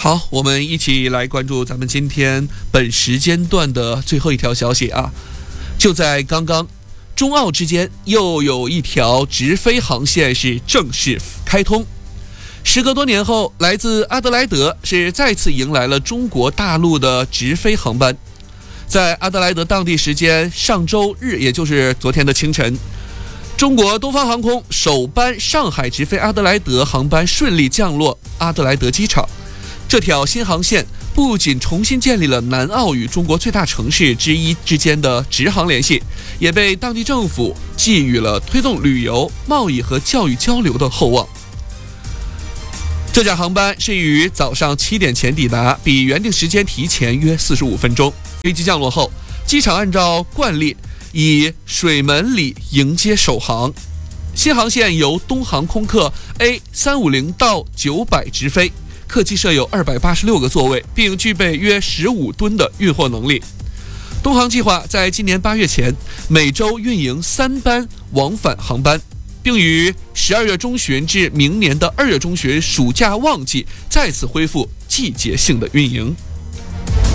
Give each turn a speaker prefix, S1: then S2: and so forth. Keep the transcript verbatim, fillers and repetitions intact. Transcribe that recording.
S1: 好，我们一起来关注咱们今天本时间段的最后一条消息啊！就在刚刚，中澳之间又有一条直飞航线是正式开通。时隔多年后，来自阿德莱德是再次迎来了中国大陆的直飞航班。在阿德莱德当地时间上周日，也就是昨天的清晨，中国东方航空首班上海直飞阿德莱德航班顺利降落阿德莱德机场。这条新航线不仅重新建立了南澳与中国最大城市之一之间的直航联系，也被当地政府寄予了推动旅游、贸易和教育交流的厚望。这架航班是于早上七点前抵达，比原定时间提前约四十五分钟。飞机降落后，机场按照惯例以水门里迎接首航。新航线由东航空客 A 三五零到九百直飞，客机设有二百八十六个座位，并具备约十五吨的运货能力。东航计划在今年八月前每周运营三班往返航班，并于十二月中旬至明年的二月中旬暑假旺季再次恢复季节性的运营。